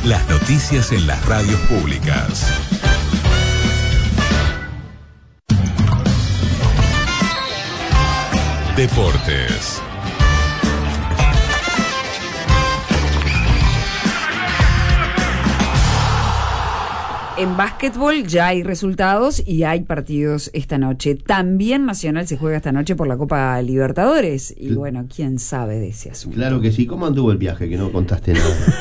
Las noticias en las radios públicas. Deportes. En básquetbol ya hay resultados y hay partidos esta noche. También Nacional se juega esta noche por la Copa Libertadores. Y bueno, quién sabe de ese asunto. Claro que sí. ¿Cómo anduvo el viaje? Que no contaste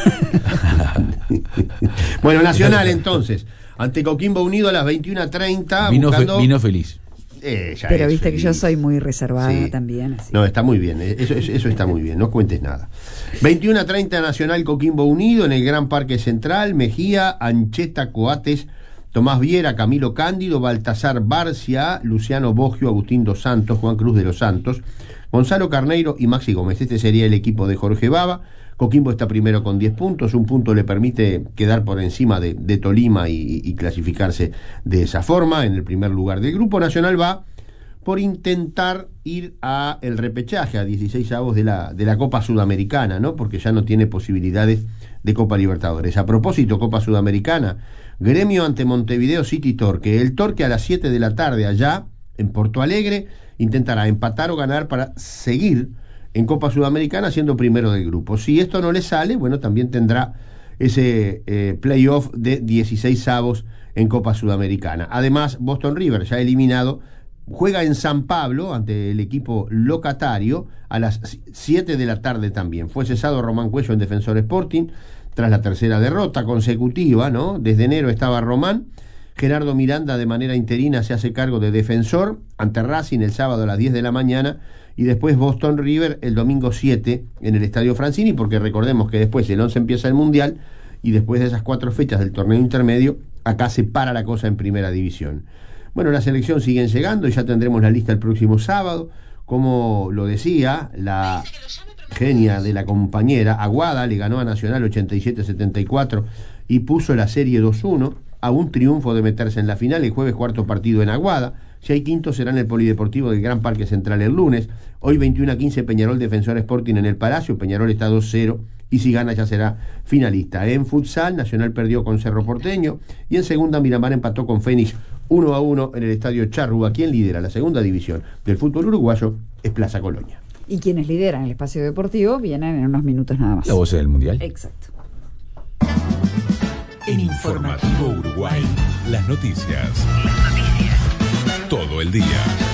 nada. Bueno, Nacional entonces. Ante Coquimbo Unido a las 21:30. Vino feliz. Pero viste feliz. Que yo soy muy reservada, sí. También. Así. No, está muy bien. Eso está muy bien. No cuentes nada. 21:30 Nacional Coquimbo Unido en el Gran Parque Central. Mejía, Ancheta, Coates, Tomás Viera, Camilo Cándido, Baltasar Barcia, Luciano Boggio, Agustín dos Santos, Juan Cruz de los Santos, Gonzalo Carneiro y Maxi Gómez. Este sería el equipo de Jorge Baba. Coquimbo está primero con 10 puntos. Un punto le permite quedar por encima de Tolima y clasificarse de esa forma en el primer lugar del grupo. Nacional va por intentar ir a el repechaje, a 16avos de la Copa Sudamericana, ¿no? Porque ya no tiene posibilidades de Copa Libertadores. A propósito, Copa Sudamericana, Gremio ante Montevideo City Torque. El Torque a las 7 de la tarde allá en Porto Alegre intentará empatar o ganar para seguir en Copa Sudamericana siendo primero del grupo. Si esto no le sale, bueno, también tendrá ese playoff de 16avos en Copa Sudamericana. Además, Boston River, ya eliminado, juega en San Pablo ante el equipo locatario a las 7 de la tarde también. Fue cesado Román Cuello en Defensor Sporting tras la tercera derrota consecutiva, ¿no? Desde enero estaba Román. Gerardo Miranda de manera interina se hace cargo de Defensor ante Racing el sábado a las 10 de la mañana y después Boston River el domingo 7 en el Estadio Francini, porque recordemos que después el 11 empieza el Mundial y después de esas 4 fechas del torneo intermedio acá se para la cosa en Primera División. Bueno, la selección siguen llegando y ya tendremos la lista el próximo sábado. Como lo decía la genia de la compañera, Aguada le ganó a Nacional 87-74 y puso la serie 2-1 a un triunfo de meterse en la final. El jueves cuarto partido en Aguada. Si hay quinto será en el Polideportivo del Gran Parque Central el lunes. Hoy 21:15 Peñarol Defensor Sporting en el Palacio. Peñarol está 2-0 y si gana ya será finalista. En futsal, Nacional perdió con Cerro Porteño y en segunda Miramar empató con Fénix 1-1 en el Estadio Charrúa. Quien lidera la segunda división del fútbol uruguayo es Plaza Colonia. Y quienes lideran el espacio deportivo vienen en unos minutos nada más. La voz del Mundial. Exacto. En Informativo Uruguay, las noticias. Todo el día.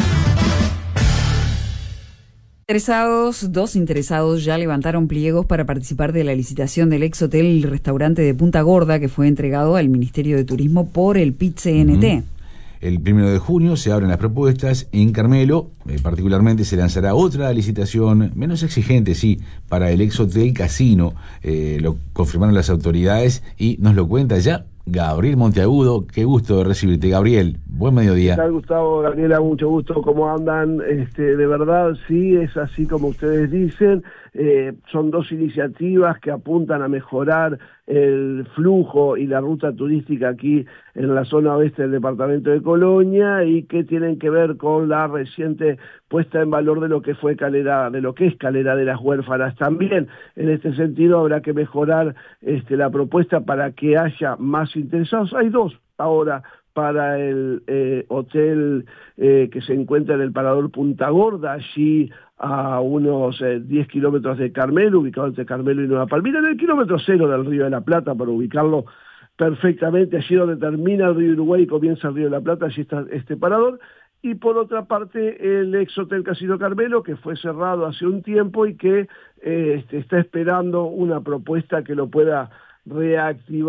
Dos interesados ya levantaron pliegos para participar de la licitación del ex hotel y restaurante de Punta Gorda que fue entregado al Ministerio de Turismo por el PIT-CNT. El 1 de junio se abren las propuestas. En Carmelo, particularmente, se lanzará otra licitación menos exigente, sí, para el ex hotel Casino. Lo confirmaron las autoridades y nos lo cuenta ya Gabriel Monteagudo. Qué gusto de recibirte, Gabriel. Buen mediodía. ¿Qué tal, Gustavo? Gabriela, mucho gusto. ¿Cómo andan? De verdad, sí, es así como ustedes dicen. Son dos iniciativas que apuntan a mejorar el flujo y la ruta turística aquí en la zona oeste del departamento de Colonia y que tienen que ver con la reciente puesta en valor de lo que fue Calera, de lo que es Calera de las Huérfanas. También en este sentido habrá que mejorar la propuesta para que haya más interesados. Hay dos ahora para el hotel que se encuentra en el Parador Punta Gorda, allí a unos 10 kilómetros de Carmelo, ubicado entre Carmelo y Nueva Palmira, en el kilómetro 0 del Río de la Plata, para ubicarlo perfectamente, allí donde termina el Río Uruguay y comienza el Río de la Plata, allí está este parador. Y por otra parte, el ex Hotel Casino Carmelo, que fue cerrado hace un tiempo y que está esperando una propuesta que lo pueda reactivar.